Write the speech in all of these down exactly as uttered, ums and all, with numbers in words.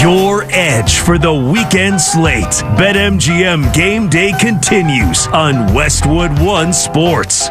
your edge for the weekend slate. BetMGM Game Day continues on Westwood One Sports.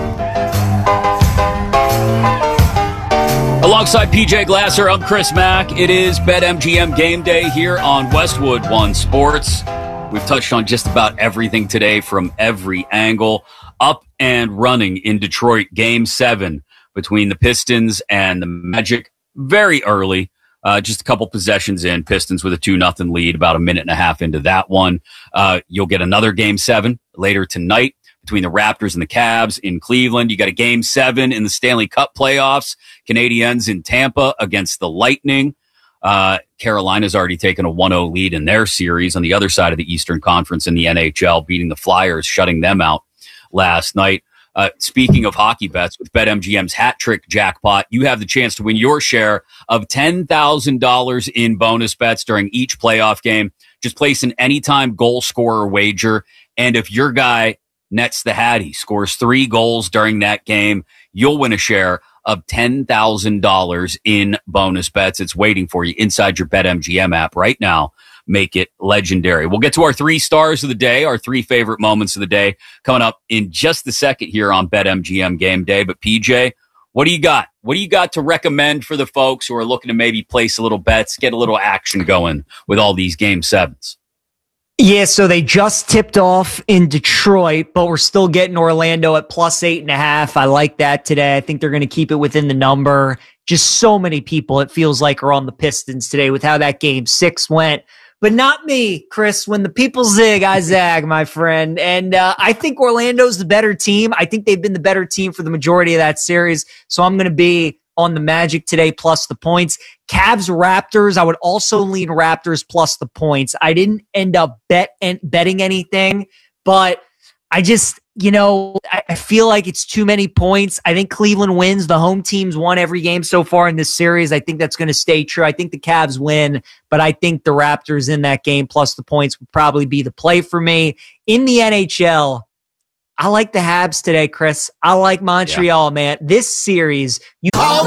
Alongside P J Glasser, I'm Chris Mack. It is BetMGM Game Day here on Westwood One Sports. We've touched on just about everything today from every angle. Up and running in Detroit, Game seven between the Pistons and the Magic. Very early, uh, just a couple possessions in. Pistons with a two nothing lead, about a minute and a half into that one. Uh, you'll get another Game seven later tonight between the Raptors and the Cavs in Cleveland. You got a Game seven in the Stanley Cup playoffs. Canadiens in Tampa against the Lightning. Uh, Carolina's already taken a one oh lead in their series on the other side of the Eastern Conference in the N H L, beating the Flyers, shutting them out last night. Uh, speaking of hockey bets, with BetMGM's hat trick jackpot, you have the chance to win your share of ten thousand dollars in bonus bets during each playoff game. Just place an anytime goal scorer wager, and if your guy nets the Hattie, scores three goals during that game, you'll win a share of ten thousand dollars in bonus bets. It's waiting for you inside your BetMGM app right now. Make it legendary. We'll get to our three stars of the day, our three favorite moments of the day, coming up in just a second here on BetMGM Game Day. But P J, what do you got? What do you got to recommend for the folks who are looking to maybe place a little bets, get a little action going with all these Game sevens? Yeah, so they just tipped off in Detroit, but we're still getting Orlando at plus eight and a half. I like that today. I think they're going to keep it within the number. Just so many people, it feels like, are on the Pistons today with how that game six went. But not me, Chris. When the people zig, I zag, my friend. And uh, I think Orlando's the better team. I think they've been the better team for the majority of that series. So I'm going to be on the Magic today plus the points. Cavs Raptors, I would also lean Raptors plus the points. I didn't end up bet and betting anything, but I just, you know, I, I feel like it's too many points. I think Cleveland wins. The home team's won every game so far in this series. I think that's going to stay true. I think the Cavs win, but I think the Raptors in that game plus the points would probably be the play for me. In the N H L, I like the Habs today, Chris. I like Montreal, yeah. man. This series, you